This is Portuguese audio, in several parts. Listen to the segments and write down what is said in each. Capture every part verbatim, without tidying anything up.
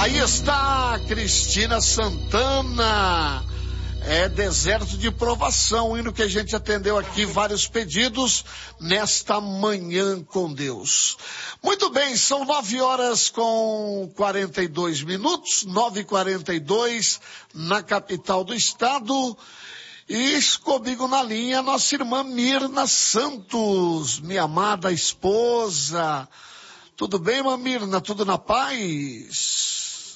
Aí está Cristina Santana. É Deserto de Provação, o hino que a gente atendeu aqui, vários pedidos nesta manhã com Deus. Muito bem, são nove horas com quarenta e dois minutos, nove e quarenta e dois na capital do estado. E comigo na linha, nossa irmã Mirna Santos, minha amada esposa. Tudo bem, irmã Mirna? Tudo na paz?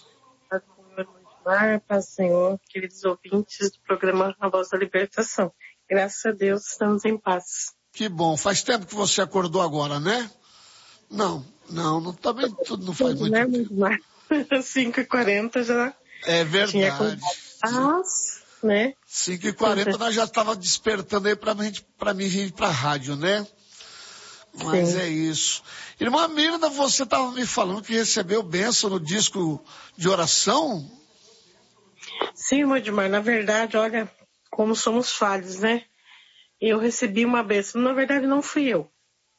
Paz, Senhor, queridos ouvintes do programa A Voz da Libertação. Graças a Deus, estamos em paz. Que bom. Faz tempo que você acordou agora, né? Não, não, não também tudo não faz muito né, tempo. cinco e quarenta já. É verdade. Paz, né? cinco e quarenta nós já estava despertando aí para mim, para mim vir para a rádio, né? Mas Sim. É isso. Irmã Mirna, você estava me falando que recebeu bênção no disco de oração? Sim, irmã Edmar, na verdade, olha como somos falhos, né? Eu recebi uma bênção, na verdade não fui eu,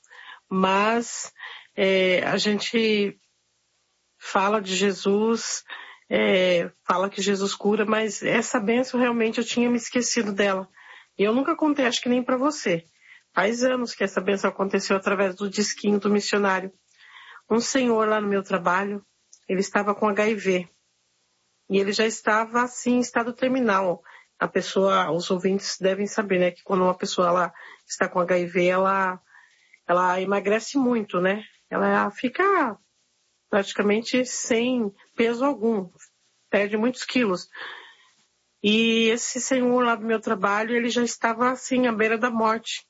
mas é, a gente fala de Jesus, é, fala que Jesus cura, mas essa bênção realmente eu tinha me esquecido dela. E eu nunca contei, acho que nem para você. Faz anos que essa bênção aconteceu através do disquinho do missionário. Um senhor lá no meu trabalho, ele estava com agá i vê. E ele já estava, assim, em estado terminal. A pessoa, os ouvintes devem saber, né? Que quando uma pessoa ela está com agá i vê, ela, ela emagrece muito, né? Ela fica praticamente sem peso algum. Perde muitos quilos. E esse senhor lá do meu trabalho, ele já estava, assim, à beira da morte.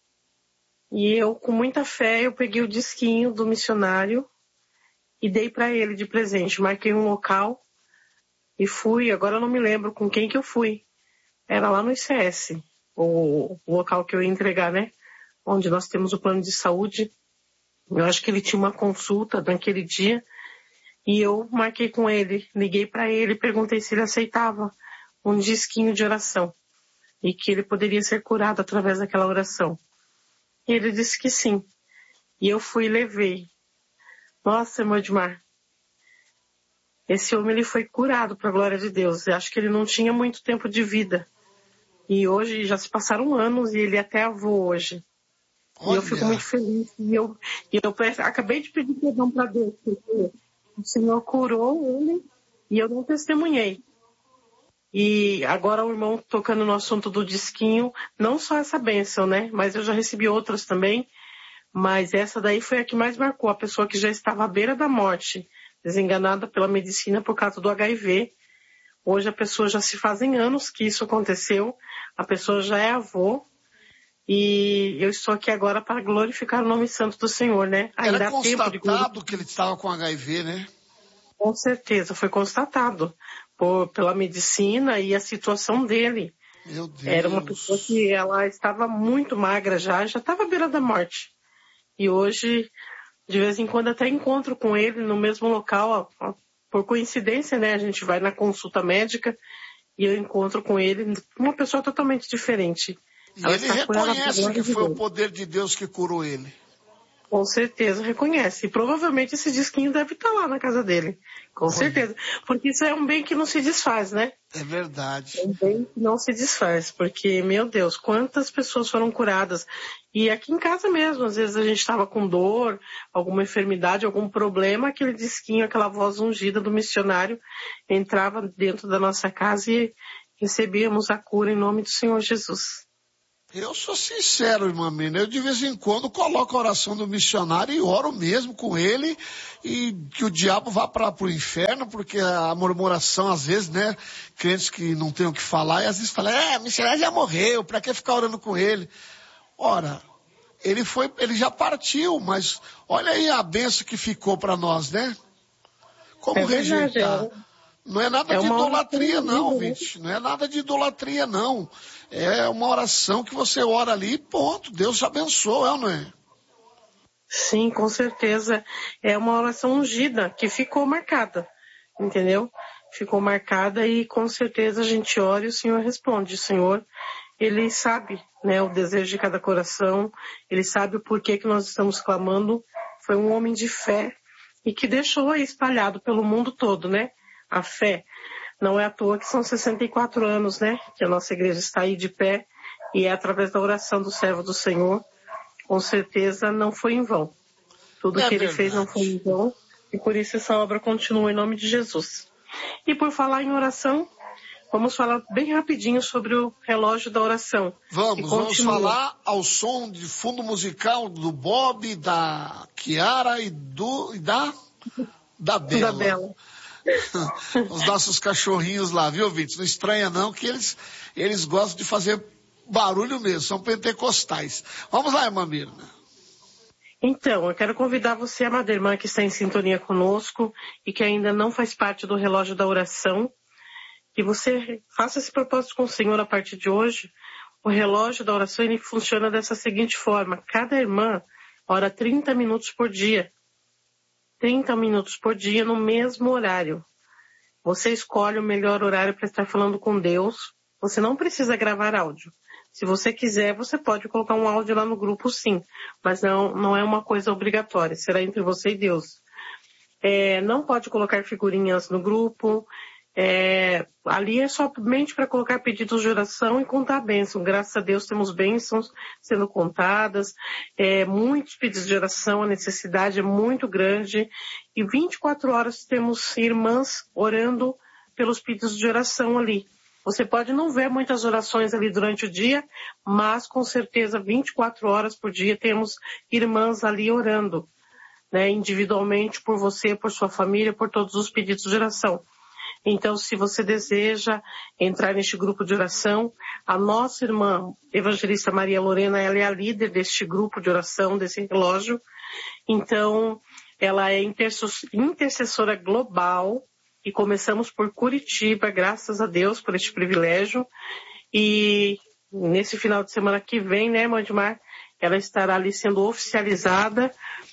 E eu, com muita fé, eu peguei o disquinho do missionário e dei para ele de presente. Marquei um local e fui, agora eu não me lembro com quem que eu fui. Era lá no I C S, o, o local que eu ia entregar, né? Onde nós temos o plano de saúde. Eu acho que ele tinha uma consulta naquele dia. E eu marquei com ele, liguei para ele, perguntei se ele aceitava um disquinho de oração. E que ele poderia ser curado através daquela oração. E ele disse que sim. E eu fui e levei. Nossa, irmão Edmar. Esse homem ele foi curado para a glória de Deus. Eu acho que ele não tinha muito tempo de vida. E hoje já se passaram anos e ele até avô hoje. Olha. E eu fico muito feliz. E eu, e eu acabei de pedir perdão para Deus, porque o Senhor curou ele e eu não testemunhei. E agora o irmão tocando no assunto do disquinho, não só essa bênção, né? Mas eu já recebi outras também. Mas essa daí foi a que mais marcou. A pessoa que já estava à beira da morte, desenganada pela medicina por causa do agá i vê. Hoje a pessoa já se fazem anos que isso aconteceu. A pessoa já é avô. E eu estou aqui agora para glorificar o nome santo do Senhor, né? Ainda era constatado que ele estava com agá i vê, né? Com certeza, foi constatado por, pela medicina e a situação dele. Meu Deus. Era uma pessoa que ela estava muito magra já, já estava à beira da morte. E hoje, de vez em quando, até encontro com ele no mesmo local. Ó, por coincidência, né? A gente vai na consulta médica e eu encontro com ele, uma pessoa totalmente diferente. E ela ele reconhece que foi o poder de Deus que curou ele. Com certeza reconhece. E provavelmente esse disquinho deve estar lá na casa dele. Com Olha. certeza. Porque isso é um bem que não se desfaz, né? É verdade. É um bem que não se desfaz. Porque, meu Deus, quantas pessoas foram curadas. E aqui em casa mesmo, às vezes a gente estava com dor, alguma enfermidade, algum problema, aquele disquinho, aquela voz ungida do missionário entrava dentro da nossa casa e recebíamos a cura em nome do Senhor Jesus. Eu sou sincero, irmã Mina, eu de vez em quando coloco a oração do missionário e oro mesmo com ele e que o diabo vá para o inferno, porque a murmuração às vezes, né, crentes que não tem o que falar e às vezes falam, é, o missionário já morreu, para que ficar orando com ele? Ora, ele foi, ele já partiu, mas olha aí a bênção que ficou para nós, né? Como é rejeitar? É. Não é nada é de idolatria não, gente. Não é nada de idolatria não. É uma oração que você ora ali e ponto. Deus te abençoa, não é? Sim, com certeza. É uma oração ungida que ficou marcada, entendeu? Ficou marcada e com certeza a gente ora e o Senhor responde. O Senhor, Ele sabe, né, o desejo de cada coração. Ele sabe o porquê que nós estamos clamando. Foi um homem de fé. e que deixou aí espalhado pelo mundo todo, né? A fé. Não é à toa que são sessenta e quatro anos, né? Que a nossa igreja está aí de pé e é através da oração do servo do Senhor. Com certeza não foi em vão. Tudo É que ele verdade. fez não foi em vão e por isso essa obra continua em nome de Jesus. E por falar em oração, vamos falar bem rapidinho sobre o relógio da oração. Vamos, vamos falar ao som de fundo musical do Bob, da Kiara e, do, e da, da Bela. Da Bela. Os nossos cachorrinhos lá, viu, Vítor? Não estranha não, que eles, eles gostam de fazer barulho mesmo, são pentecostais. Vamos lá, irmã Mirna. Então, eu quero convidar você, amada irmã, que está em sintonia conosco e que ainda não faz parte do relógio da oração, que você faça esse propósito com o Senhor a partir de hoje. O relógio da oração, ele funciona dessa seguinte forma. Cada irmã ora trinta minutos por dia. trinta minutos por dia no mesmo horário. Você escolhe o melhor horário para estar falando com Deus. Você não precisa gravar áudio. Se você quiser, você pode colocar um áudio lá no grupo, sim. Mas não, não é uma coisa obrigatória. Será entre você e Deus. É, não pode colocar figurinhas no grupo. É, ali é somente para colocar pedidos de oração e contar bênção. Graças a Deus temos bênçãos sendo contadas, é, muitos pedidos de oração, a necessidade é muito grande e vinte e quatro horas temos irmãs orando pelos pedidos de oração ali. Você pode não ver muitas orações ali durante o dia, mas com certeza vinte e quatro horas por dia temos irmãs ali orando, né, individualmente por você, por sua família, por todos os pedidos de oração. Então, se você deseja entrar neste grupo de oração, a nossa irmã evangelista Maria Lorena, ela é a líder deste grupo de oração, desse relógio. Então, ela é intercessora global e começamos por Curitiba, graças a Deus por este privilégio. E nesse final de semana que vem, né, irmã Edmar, ela estará ali sendo oficializada.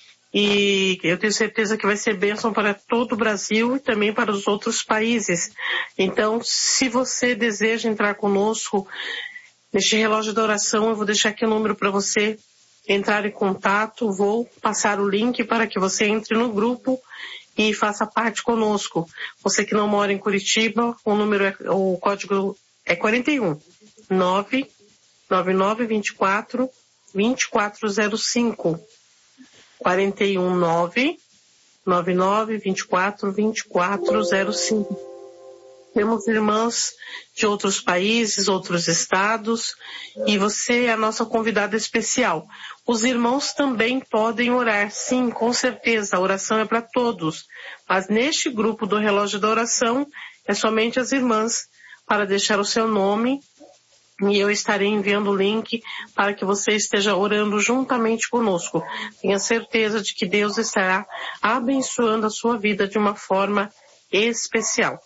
E eu tenho certeza que vai ser bênção para todo o Brasil e também para os outros países. Então, se você deseja entrar conosco neste relógio da oração, eu vou deixar aqui o número para você entrar em contato. Vou passar o link para que você entre no grupo e faça parte conosco. Você que não mora em Curitiba, o número é, o código é quarenta e um, nove nove nove vinte e quatro, vinte e quatro zero cinco. quarenta e um, nove nove nove vinte e quatro, vinte e quatro zero cinco. Temos irmãs de outros países, outros estados, e você é a nossa convidada especial. Os irmãos também podem orar, sim, com certeza, a oração é para todos. Mas neste grupo do relógio da oração, é somente as irmãs, para deixar o seu nome, e eu estarei enviando o link para que você esteja orando juntamente conosco. Tenha certeza de que Deus estará abençoando a sua vida de uma forma especial.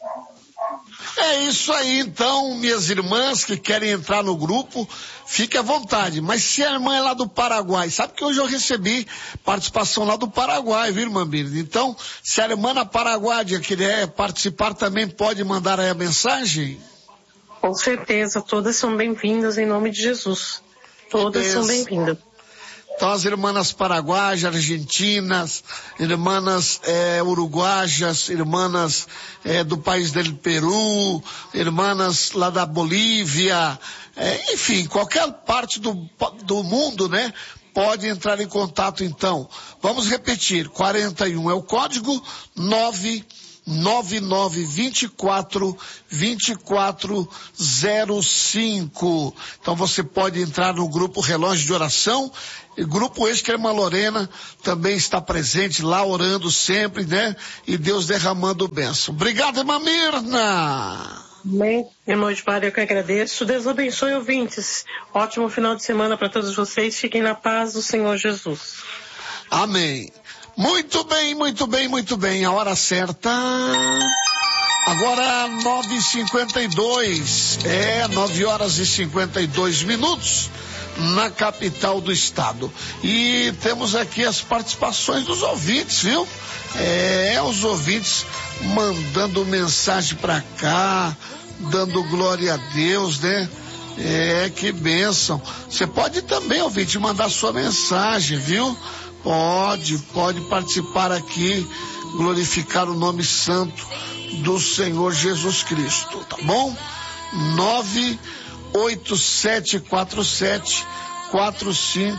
É isso aí, então, minhas irmãs que querem entrar no grupo, fique à vontade. Mas se a irmã é lá do Paraguai, sabe que hoje eu recebi participação lá do Paraguai, viu, irmã Birna? Então, se a irmã na Paraguai quiser participar também, pode mandar aí a mensagem? Com certeza, todas são bem-vindas em nome de Jesus. Todas Beleza. São bem-vindas. Então as irmãs paraguaias, argentinas, irmãs é, uruguaias, irmãs é, do país do Peru, irmãs lá da Bolívia, é, enfim, qualquer parte do, do mundo, né? Pode entrar em contato então. Vamos repetir, quarenta e um é o código, nove nove nove vinte e quatro, vinte e quatro zero cinco. Então você pode entrar no grupo Relógio de Oração. E grupo esse que a irmã Lorena também está presente lá orando sempre, né? E Deus derramando bênção. Obrigado, irmã Mirna. Amém. Irmão de Pai, eu que agradeço. Deus abençoe, ouvintes. Ótimo final de semana para todos vocês. Fiquem na paz do Senhor Jesus. Amém. Muito bem, muito bem, muito bem. A hora certa. Agora nove e cinquenta e dois. É, nove horas e cinquenta e dois minutos na capital do estado. E temos aqui as participações dos ouvintes, viu? É, os ouvintes mandando mensagem pra cá, dando glória a Deus, né? É, que bênção. Você pode também, ouvinte, mandar sua mensagem, viu? Pode, pode participar aqui, glorificar o nome santo do Senhor Jesus Cristo, tá bom? nove oito sete quatro sete quatro cinco